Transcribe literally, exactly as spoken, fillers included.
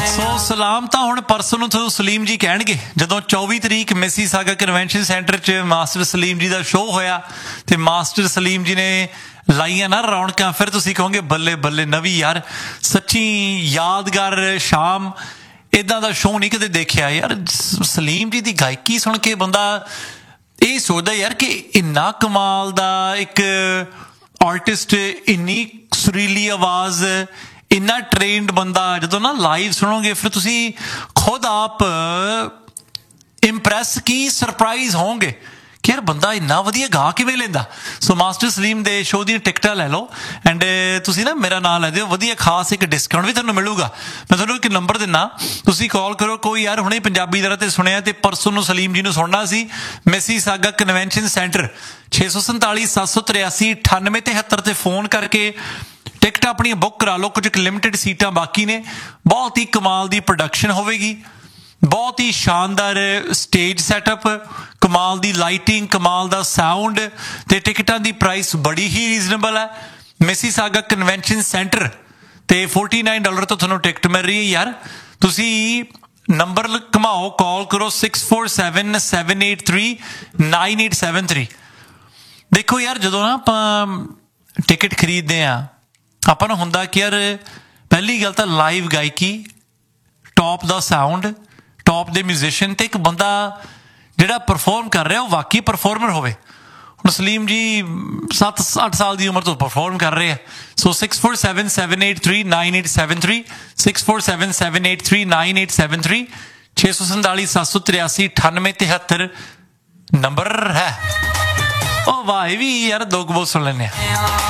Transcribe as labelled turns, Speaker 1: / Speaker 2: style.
Speaker 1: ਸੋ ਸਲਾਮ ਤਾਂ ਹੁਣ ਪਰਸੋਂ ਨੂੰ ਤੁਹਾਨੂੰ ਸਲੀਮ ਜੀ ਕਹਿਣਗੇ ਜਦੋਂ ਚੌਵੀ ਤਰੀਕ ਮਿਸੀਸਾਗਾ ਕਨਵੈਨਸ਼ਨ ਸੈਂਟਰ 'ਚ ਮਾਸਟਰ ਸਲੀਮ ਜੀ ਦਾ ਸ਼ੋਅ ਹੋਇਆ ਤੇ ਮਾਸਟਰ ਸਲੀਮ ਜੀ ਨੇ ਲਾਈਆਂ ਨਾ ਰੌਣਕਾਂ, ਫਿਰ ਤੁਸੀਂ ਕਹੋਗੇ ਬੱਲੇ ਬੱਲੇ ਨਵੀਂ ਯਾਰ, ਸੱਚੀ ਯਾਦਗਾਰ ਸ਼ਾਮ। ਇੱਦਾਂ ਦਾ ਸ਼ੋਅ ਨਹੀਂ ਕਦੇ ਦੇਖਿਆ ਯਾਰ। ਸਲੀਮ ਜੀ ਦੀ ਗਾਇਕੀ ਸੁਣ ਕੇ ਬੰਦਾ ਇਹ ਸੋਚਦਾ ਯਾਰ ਕਿ ਇੰਨਾ ਕਮਾਲ ਦਾ ਇੱਕ ਆਰਟਿਸਟ, ਇੰਨੀ ਸੁਰੀਲੀ ਆਵਾਜ਼, ਇੰਨਾ ਟ੍ਰੇਨਡ ਬੰਦਾ, ਜਦੋਂ ਨਾ ਲਾਈਵ ਸੁਣੋਗੇ ਫਿਰ ਤੁਸੀਂ ਖੁਦ ਆਪ ਇੰਪ੍ਰੈਸ ਕੀ ਸਰਪ੍ਰਾਈਜ਼ ਹੋਵੋਗੇ ਕਿ ਯਾਰ ਬੰਦਾ ਇੰਨਾ ਵਧੀਆ ਗਾ ਕਿਵੇਂ ਲੈਂਦਾ। ਸੋ ਮਾਸਟਰ ਸਲੀਮ ਦੇ ਸ਼ੋਅ ਦੀਆਂ ਟਿਕਟਾਂ ਲੈ ਲਓ ਐਂਡ ਤੁਸੀਂ ਨਾ ਮੇਰਾ ਨਾਂ ਲੈ ਦਿਓ, ਵਧੀਆ ਖਾਸ ਇੱਕ ਡਿਸਕਾਊਂਟ ਵੀ ਤੁਹਾਨੂੰ ਮਿਲੂਗਾ। ਮੈਂ ਤੁਹਾਨੂੰ ਇੱਕ ਨੰਬਰ ਦਿੰਦਾ, ਤੁਸੀਂ ਕਾਲ ਕਰੋ। ਕੋਈ ਯਾਰ ਹੁਣੇ ਪੰਜਾਬੀ ਦਰਾ ਤੇ ਸੁਣਿਆ ਤੇ ਪਰਸੋਂ ਨੂੰ ਸਲੀਮ ਜੀ ਨੂੰ ਸੁਣਨਾ ਸੀ ਮਿਸੀਸਾਗਾ ਕਨਵੈਨਸ਼ਨ ਸੈਂਟਰ, ਛੇ ਸੌ ਸੰਤਾਲੀ ਸੱਤ ਸੌ ਤਰਿਆਸੀ ਅਠਾਨਵੇਂ ਤਿਹੱਤਰ ਤੇ ਫੋਨ ਕਰਕੇ ਟਿਕਟਾਂ ਆਪਣੀਆਂ ਬੁੱਕ ਕਰਾ ਲਓ। ਕੁਝ ਲਿਮਿਟਡ ਸੀਟਾਂ ਬਾਕੀ ਨੇ। ਬਹੁਤ ਹੀ ਕਮਾਲ ਦੀ ਪ੍ਰੋਡਕਸ਼ਨ ਹੋਵੇਗੀ, ਬਹੁਤ ਹੀ ਸ਼ਾਨਦਾਰ ਸਟੇਜ ਸੈਟਅਪ, ਕਮਾਲ ਦੀ ਲਾਈਟਿੰਗ, ਕਮਾਲ ਦਾ ਸਾਊਂਡ ਤੇ ਟਿਕਟਾਂ ਦੀ ਪ੍ਰਾਈਸ ਬੜੀ ਹੀ ਰੀਜ਼ਨੇਬਲ ਹੈ। ਮਿਸੀਸਾਗਾ ਕਨਵੈਨਸ਼ਨ ਸੈਂਟਰ ਤੇ ਫੋਰਟੀ ਨਾਈਨ ਡਾਲਰ ਤੋਂ ਤੁਹਾਨੂੰ ਟਿਕਟ ਮਿਲ ਰਹੀ ਹੈ ਯਾਰ। ਤੁਸੀਂ ਨੰਬਰ ਘਮਾਓ, ਕਾਲ ਕਰੋ six four seven seven eight three nine eight seven three. ਦੇਖੋ ਯਾਰ, ਜਦੋਂ ਨਾ ਆਪਾਂ ਟਿਕਟ ਖਰੀਦਦੇ ਹਾਂ ਆਪਾਂ ਨੂੰ ਹੁੰਦਾ ਕਿ ਯਾਰ ਪਹਿਲੀ ਗੱਲ ਤਾਂ ਲਾਈਵ ਗਾਇਕੀ, ਟੌਪ ਦਾ ਸਾਊਂਡ, ਟੌਪ ਦੇ ਮਿਊਜ਼ੀਸ਼ੀਅਨ ਤੇ ਇੱਕ ਬੰਦਾ ਜਿਹੜਾ ਪਰਫਾਰਮ ਕਰ ਰਿਹਾ ਉਹ ਵਾਕਈ ਪਰਫਾਰਮਰ ਹੋਵੇ। ਹੁਣ ਸਲੀਮ ਜੀ ਸੱਤ ਅੱਠ ਸਾਲ ਦੀ ਉਮਰ ਤੋਂ ਪਰਫਾਰਮ ਕਰ ਰਹੇ ਆ। ਸੋ six four seven seven eight three nine eight seven three six four seven seven eight three nine eight seven three ਛੇ ਸੌ ਸੰਤਾਲੀ ਸੱਤ ਸੌ ਤਰਿਆਸੀ ਅਠਾਨਵੇਂ ਤਿਹੱਤਰ ਨੰਬਰ ਹੈ। ਉਹ ਵਾਹ, ਇਹ ਵੀ ਯਾਰ ਦੋ ਕੁ ਬਹੁਤ ਸੁਣ ਲੈਂਦੇ ਆ।